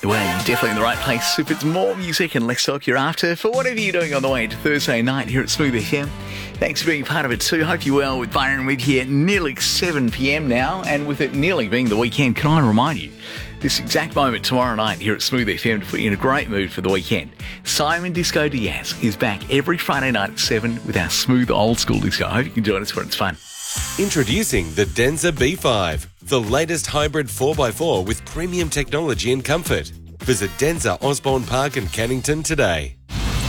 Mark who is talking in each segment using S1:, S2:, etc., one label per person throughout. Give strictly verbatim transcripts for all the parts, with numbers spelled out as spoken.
S1: Well, you're definitely in the right place. If it's more music and less talk you're after, for whatever you're doing on the way to Thursday night here at Smooth F M, thanks for being part of it too. Hope you're well with Byron Reid here, nearly seven p.m. now, and with it nearly being the weekend, can I remind you, this exact moment tomorrow night here at Smooth F M to put you in a great mood for the weekend. Simon Disco Diaz is back every Friday night at seven with our smooth old school disco. I hope you can join us when it's fun.
S2: Introducing the Denza B five, the latest hybrid four by four with premium technology and comfort. Visit Denza Osborne Park in Cannington today.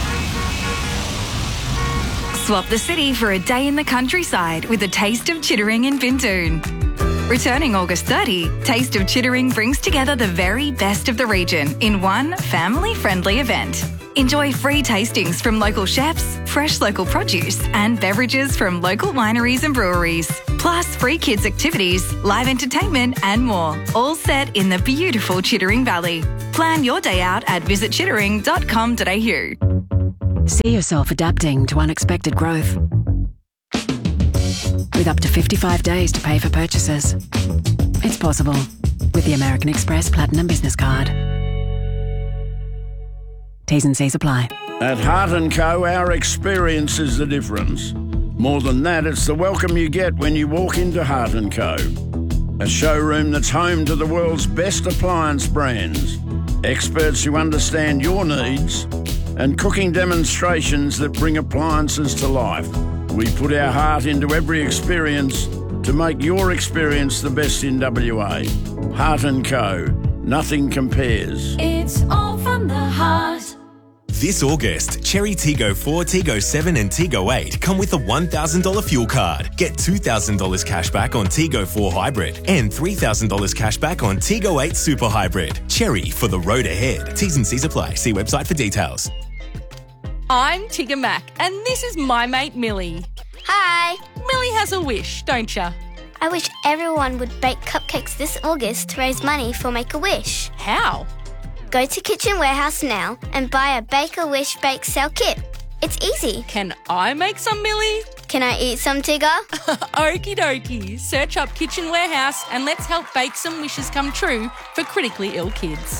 S3: Swap the city for a day in the countryside with a taste of Chittering in Bintoon. Returning August thirtieth, Taste of Chittering brings together the very best of the region in one family-friendly event. Enjoy free tastings from local chefs, fresh local produce and beverages from local wineries and breweries. Plus free kids activities, live entertainment and more. All set in the beautiful Chittering Valley. Plan your day out at visit chittering dot com dot a u.
S4: See yourself adapting to unexpected growth. With up to fifty-five days to pay for purchases. It's possible with the American Express Platinum Business Card. T's and C's apply.
S5: At Heart and Co, our experience is the difference. More than that, it's the welcome you get when you walk into Heart and Co. A showroom that's home to the world's best appliance brands, experts who understand your needs, and cooking demonstrations that bring appliances to life. We put our heart into every experience to make your experience the best in W A. Heart and Co. Nothing compares.
S6: It's all from the heart.
S7: This August, Cherry Tiggo four, Tiggo seven and Tiggo eight come with a one thousand dollars fuel card. Get two thousand dollars cash back on Tiggo four Hybrid and three thousand dollars cash back on Tiggo eight Super Hybrid. Cherry for the road ahead. T's and C's apply. See website for details.
S8: I'm Tigger Mac, and this is my mate Millie.
S9: Hi.
S8: Millie has a wish, don't ya?
S9: I wish everyone would bake cupcakes this August to raise money for Make-A-Wish.
S8: How?
S9: Go to Kitchen Warehouse now and buy a Bake-A-Wish bake sale kit. It's easy.
S8: Can I make some, Millie?
S9: Can I eat some, Tigger?
S8: Okie dokie. Search up Kitchen Warehouse and let's help bake some wishes come true for critically ill kids.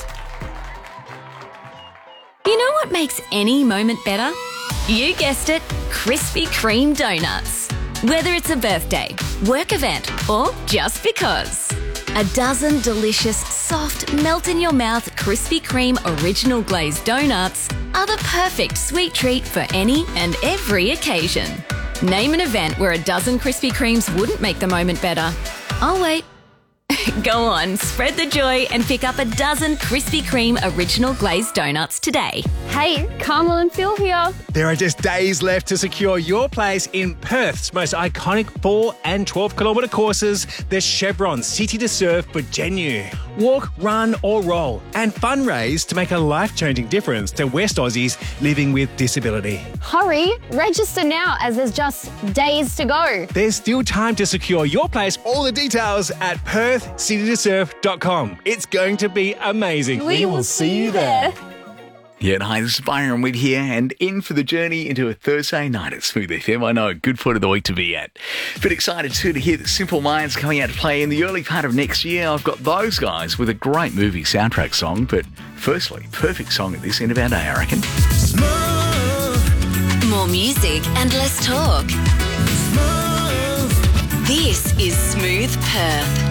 S10: You know what makes any moment better? You guessed it, Krispy Kreme donuts. Whether it's a birthday, work event, or just because. A dozen delicious, soft, melt-in-your-mouth Krispy Kreme original glazed donuts are the perfect sweet treat for any and every occasion. Name an event where a dozen Krispy Kremes wouldn't make the moment better. I'll wait. Go on, spread the joy and pick up a dozen Krispy Kreme original glazed donuts today.
S11: Hey, Carmel and Phil here.
S12: There are just days left to secure your place in Perth's most iconic four and twelve kilometre courses, the Chevron City to Surf Budgenue. Walk, run or roll and fundraise to make a life-changing difference to West Aussies living with disability.
S11: Hurry, register now as there's just days to go.
S12: There's still time to secure your place. All the details at perth city to surf dot com. It's going to be amazing.
S11: We, we will see you there.
S1: Yeah, hi, this is Byron Reid here, and in for the journey into a Thursday night at Smooth F M. I know, a good point of the week to be at. But excited too to hear that Simple Minds coming out to play in the early part of next year. I've got those guys with a great movie soundtrack song, but firstly, perfect song at this end of our day, I reckon.
S10: Smooth. More music and less talk. Smooth. This is Smooth Perth.